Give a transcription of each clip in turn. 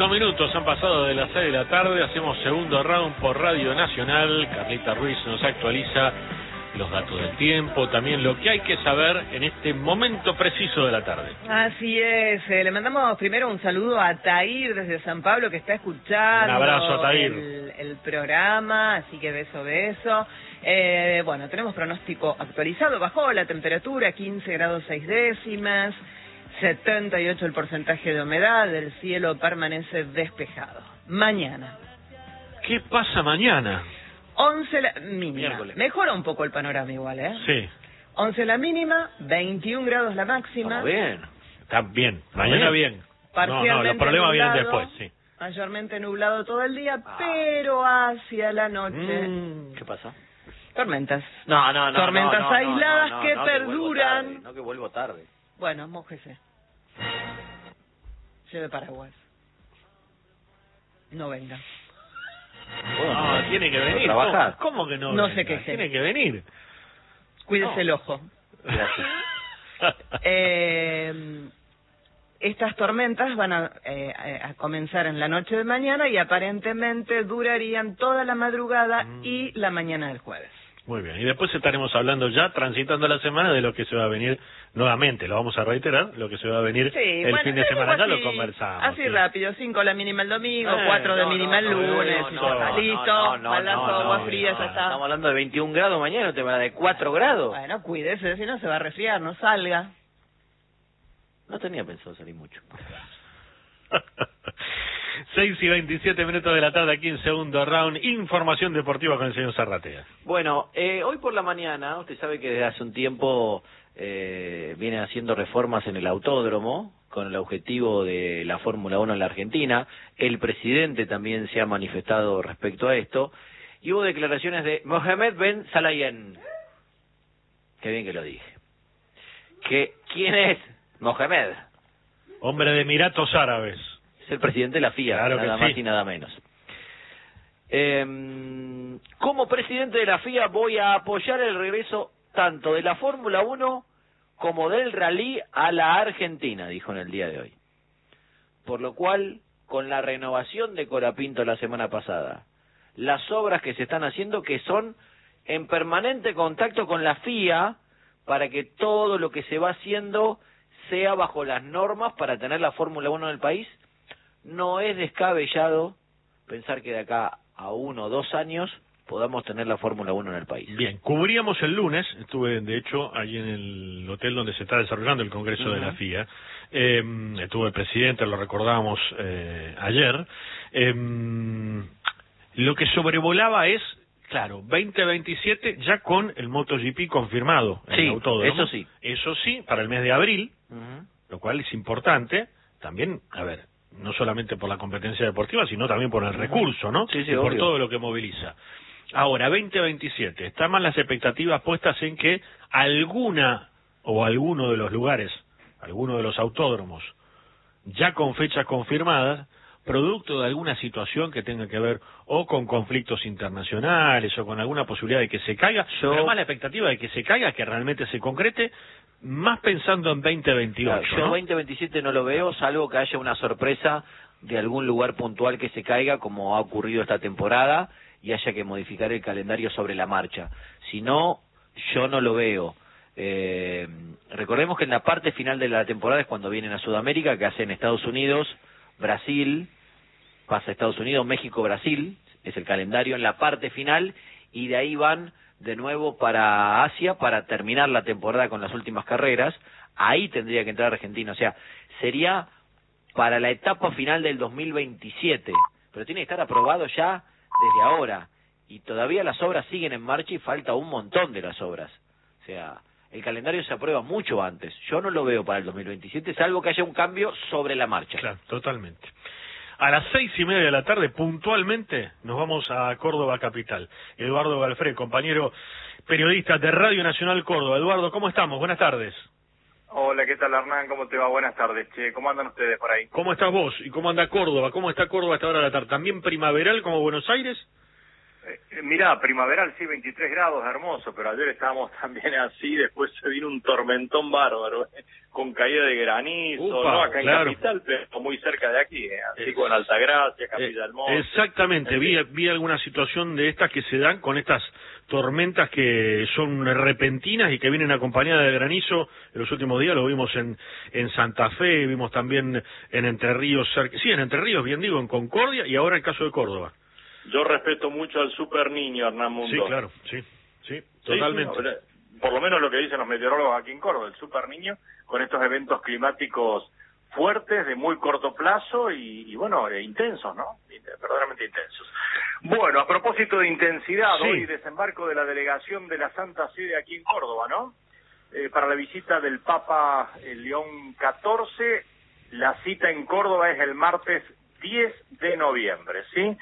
2 minutos han pasado de las 6 de la tarde, hacemos segundo round por Radio Nacional. Carlita Ruiz nos actualiza los datos del tiempo, también lo que hay que saber en este momento preciso de la tarde. Así es, le mandamos primero un saludo a Tair desde San Pablo que está escuchando. Un abrazo, Tair. El programa, así que beso. Bueno, tenemos pronóstico actualizado, bajó la temperatura, 15 grados 6 décimas, 78 el porcentaje de humedad, el cielo permanece despejado. Mañana. ¿Qué pasa mañana? 11 la mínima. Miércoles. Mejora un poco el panorama igual, ¿eh? Sí. 11 la mínima, 21 grados la máxima. Está bien. Está bien, mañana bien. No, los problemas vienen después, sí. Mayormente nublado todo el día, pero hacia la noche. ¿Qué pasa? Tormentas. No. Tormentas no, aisladas no, que no, perduran. No, que vuelvo tarde. Bueno, mójese. Lleve paraguas. No venga. No, tiene que venir. ¿Trabajar? ¿Cómo que no? No venga? sé qué sé. Tiene que venir. Cuídese el ojo. Gracias. Estas tormentas van a comenzar en la noche de mañana y aparentemente durarían toda la madrugada y la mañana del jueves. Muy bien, y después estaremos hablando ya, transitando la semana, de lo que se va a venir nuevamente, lo vamos a reiterar, lo que se va a venir fin de semana, ya lo conversamos. Así sí. Rápido, 5 la mínima el domingo, 4 de mínima el lunes, y ya está listo, malazo, agua fría, ya está. Estamos hablando de 21 grados mañana, te va a dar de 4 grados. Bueno, cuídese, si no se va a resfriar, no salga. No tenía pensado salir mucho. 6:27 de la tarde aquí en segundo round, información deportiva con el señor Zarratea. Bueno, hoy por la mañana, usted sabe que desde hace un tiempo vienen haciendo reformas en el autódromo con el objetivo de la Fórmula 1 en la Argentina. El presidente también se ha manifestado respecto a esto y hubo declaraciones de Mohammed Ben Sulayem. Qué bien que lo dije. ¿Quién es Mohammed? Hombre de Emiratos Árabes. Es el presidente de la FIA, claro, nada más y nada menos. Como presidente de la FIA voy a apoyar el regreso tanto de la Fórmula 1 como del rally a la Argentina, dijo en el día de hoy. Por lo cual, con la renovación de Colapinto la semana pasada, las obras que se están haciendo, que son en permanente contacto con la FIA, para que todo lo que se va haciendo sea bajo las normas para tener la Fórmula 1 en el país, no es descabellado pensar que de acá a 1 o 2 años podamos tener la Fórmula 1 en el país. Bien, cubríamos el lunes, estuve de hecho allí en el hotel donde se está desarrollando el Congreso de la FIA, estuvo el presidente, lo recordábamos ayer, lo que sobrevolaba es, claro, 2027 ya con el MotoGP confirmado en el autódromo. Eso sí, para el mes de abril, lo cual es importante, también, a ver, no solamente por la competencia deportiva, sino también por el recurso, ¿no? Sí, y por obvio. todo lo que moviliza. Ahora, 2027, están más las expectativas puestas en que alguna o alguno de los lugares, alguno de los autódromos, ya con fechas confirmadas, producto de alguna situación que tenga que ver o con conflictos internacionales o con alguna posibilidad de que se caiga, pero más la expectativa de que se caiga, que realmente se concrete, más pensando en 2028. Claro, yo 2027 no lo veo, salvo que haya una sorpresa de algún lugar puntual que se caiga, como ha ocurrido esta temporada, y haya que modificar el calendario sobre la marcha. Si no, yo no lo veo. Recordemos que en la parte final de la temporada es cuando vienen a Sudamérica, que hacen Estados Unidos, Brasil, pasa Estados Unidos, México, Brasil, es el calendario en la parte final, y de ahí van de nuevo para Asia para terminar la temporada con las últimas carreras. Ahí tendría que entrar Argentina, o sea, sería para la etapa final del 2027, pero tiene que estar aprobado ya desde ahora, y todavía las obras siguen en marcha y falta un montón de las obras, o sea, el calendario se aprueba mucho antes. Yo no lo veo para el 2027, salvo que haya un cambio sobre la marcha. Claro, totalmente. A las 6:30 de la tarde, puntualmente, nos vamos a Córdoba capital. Eduardo Galfré, compañero periodista de Radio Nacional Córdoba. Eduardo, ¿cómo estamos? Buenas tardes. Hola, ¿qué tal, Hernán? ¿Cómo te va? Buenas tardes, che. ¿Cómo andan ustedes por ahí? ¿Cómo estás vos? ¿Y cómo anda Córdoba? ¿Cómo está Córdoba a esta hora de la tarde? ¿También primaveral como Buenos Aires? Mirá, primaveral sí, 23 grados, hermoso, pero ayer estábamos también así, después se vino un tormentón bárbaro, con caída de granizo, Upa, no acá claro. en Capital, pero muy cerca de aquí, así con Altagracia, Capilla del Monte. Exactamente, vi alguna situación de estas que se dan con estas tormentas que son repentinas y que vienen acompañadas de granizo. En los últimos días lo vimos en Santa Fe, vimos también en Entre Ríos, en Entre Ríos, bien digo, en Concordia, y ahora el caso de Córdoba. Yo respeto mucho al super niño, Hernán Mundo. Sí, claro, sí, totalmente. Sí, por lo menos lo que dicen los meteorólogos aquí en Córdoba, el super niño, con estos eventos climáticos fuertes, de muy corto plazo y bueno, intensos, ¿no? Verdaderamente intensos. Bueno, a propósito de intensidad, Sí. hoy desembarco de la delegación de la Santa Sede aquí en Córdoba, ¿no? Para la visita del Papa León XIV, la cita en Córdoba es el martes 10 de noviembre, ¿sí?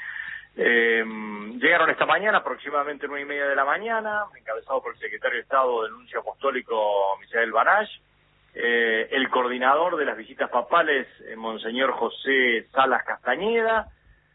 Llegaron esta mañana, aproximadamente 9:30 de la mañana, encabezado por el secretario de Estado del Nuncio Apostólico, Misael Banach, el coordinador de las visitas papales, Monseñor José Salas Castañeda,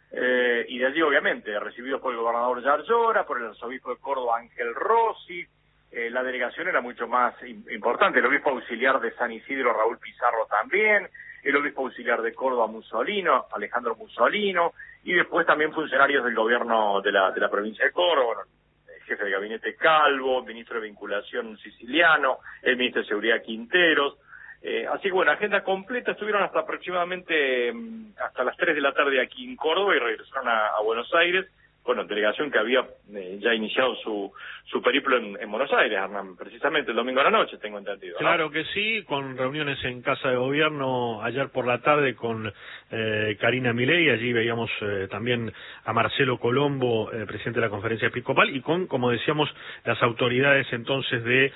y de allí, obviamente, recibidos por el gobernador Yarlora, por el arzobispo de Córdoba, Ángel Rossi. La delegación era mucho más importante, el obispo auxiliar de San Isidro, Raúl Pizarro, también, el obispo auxiliar de Córdoba, Mussolino, Alejandro Mussolino, y después también funcionarios del gobierno de la provincia de Córdoba, bueno, el jefe de gabinete Calvo, ministro de Vinculación Siciliano, el ministro de Seguridad Quinteros. Así que bueno, agenda completa, estuvieron hasta aproximadamente hasta las 3 de la tarde aquí en Córdoba y regresaron a Buenos Aires. Bueno, delegación que había ya iniciado su periplo en Buenos Aires, Hernán, precisamente el domingo a la noche, tengo entendido, ¿no? Claro que sí, con reuniones en Casa de Gobierno ayer por la tarde con Karina Milei, allí veíamos también a Marcelo Colombo, presidente de la Conferencia Episcopal, y con, como decíamos, las autoridades entonces de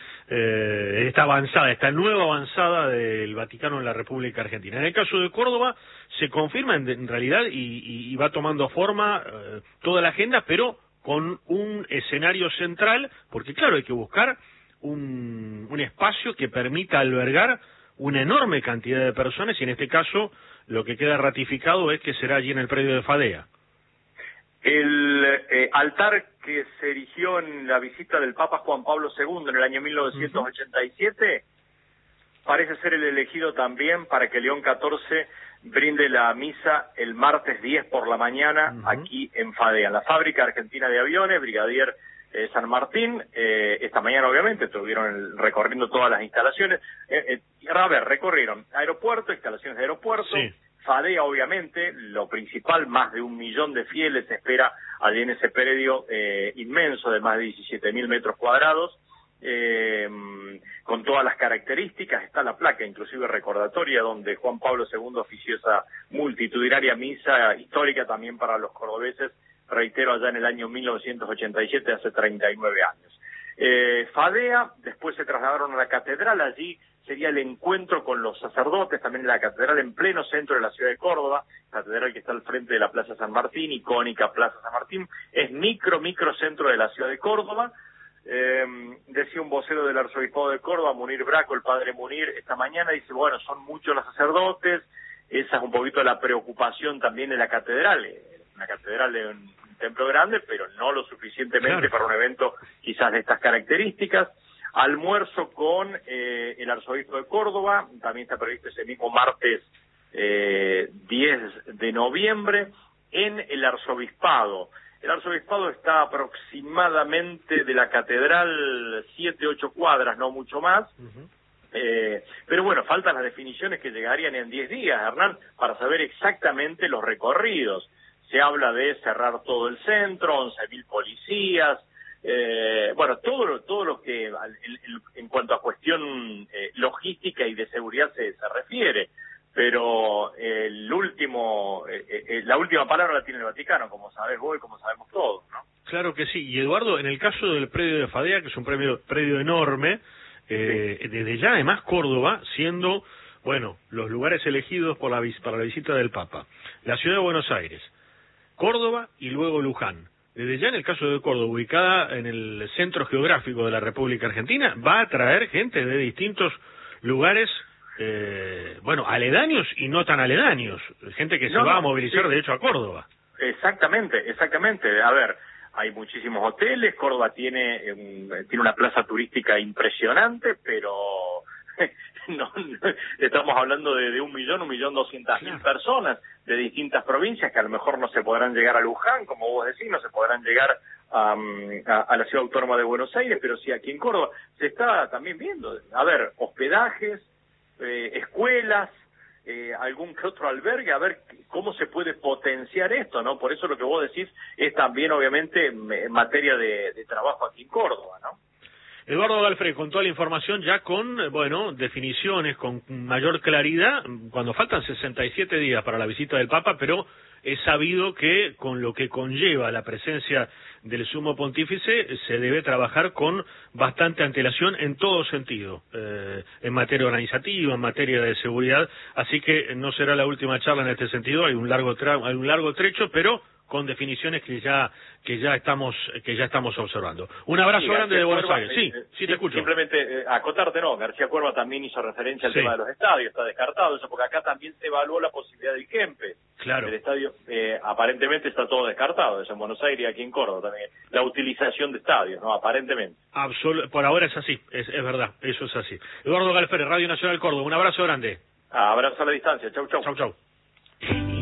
esta nueva avanzada del Vaticano en la República Argentina. En el caso de Córdoba, se confirma en realidad y va tomando forma toda la agenda, pero con un escenario central, porque claro, hay que buscar un espacio que permita albergar una enorme cantidad de personas, y en este caso lo que queda ratificado es que será allí en el predio de Fadea. El altar que se erigió en la visita del Papa Juan Pablo II en el año 1987 parece ser el elegido también para que León XIV brinde la misa el martes 10 por la mañana aquí en Fadea, en la fábrica argentina de aviones, Brigadier San Martín. Esta mañana obviamente estuvieron recorriendo todas las instalaciones. Recorrieron aeropuerto, instalaciones de aeropuerto, sí. Fadea obviamente, lo principal, más de 1 millón de fieles se espera allí en ese predio inmenso de más de 17.000 metros cuadrados. Con todas las características, está la placa inclusive recordatoria donde Juan Pablo II ofició esa multitudinaria misa histórica también para los cordobeses, reitero, allá en el año 1987, hace 39 años. Fadea, después se trasladaron a la catedral, allí sería el encuentro con los sacerdotes, también en la catedral en pleno centro de la ciudad de Córdoba, catedral que está al frente de la Plaza San Martín, icónica Plaza San Martín, es microcentro de la ciudad de Córdoba. Decía un vocero del arzobispado de Córdoba, Munir Braco, el padre Munir, esta mañana, dice, bueno, son muchos los sacerdotes, esa es un poquito la preocupación también de la catedral, una catedral de un templo grande, pero no lo suficientemente para un evento quizás de estas características. Almuerzo con el arzobispo de Córdoba, también está previsto ese mismo martes 10 de noviembre, en el arzobispado. El arzobispado está aproximadamente de la catedral 7-8 cuadras, no mucho más. Pero bueno, faltan las definiciones que llegarían en 10 días, Hernán, para saber exactamente los recorridos. Se habla de cerrar todo el centro, 11.000 policías, bueno, todo lo que en cuanto a cuestión logística y de seguridad se refiere. Pero la última palabra la tiene el Vaticano, como sabés vos y como sabemos todos, ¿no? Claro que sí. Y Eduardo, en el caso del predio de Fadea, que es un predio enorme, desde ya además Córdoba, siendo, bueno, los lugares elegidos para la visita del Papa, la ciudad de Buenos Aires, Córdoba y luego Luján. Desde ya en el caso de Córdoba, ubicada en el centro geográfico de la República Argentina, va a atraer gente de distintos lugares, bueno, aledaños y no tan aledaños, gente que se va a movilizar de hecho a Córdoba. Exactamente. A ver, hay muchísimos hoteles, Córdoba tiene una plaza turística impresionante, pero no, estamos hablando de 1.200.000 personas de distintas provincias que a lo mejor no se podrán llegar a Luján, como vos decís, no se podrán llegar a la Ciudad Autónoma de Buenos Aires, pero sí aquí en Córdoba se está también viendo, a ver, hospedajes, escuelas, algún que otro albergue, a ver cómo se puede potenciar esto, ¿no? Por eso lo que vos decís es también, obviamente, en materia de trabajo aquí en Córdoba, ¿no? Eduardo Galfré, con toda la información ya con, bueno, definiciones, con mayor claridad, cuando faltan 67 días para la visita del Papa, pero es sabido que con lo que conlleva la presencia del Sumo Pontífice se debe trabajar con bastante antelación en todo sentido, en materia organizativa, en materia de seguridad, así que no será la última charla en este sentido, hay un largo trecho, pero con definiciones que ya estamos observando. Un abrazo grande de Buenos Aires. Sí, te escucho. Simplemente acotarte, no, García Cuerva también hizo referencia al tema de los estadios, está descartado eso, porque acá también se evaluó la posibilidad del Kempes. Claro. El estadio aparentemente está todo descartado, eso en Buenos Aires y aquí en Córdoba también. La utilización de estadios, ¿no? Aparentemente. Por ahora es así, es verdad, eso es así. Eduardo Galfré, Radio Nacional Córdoba, un abrazo grande. Abrazo a la distancia, chau, chau. Chau, chau.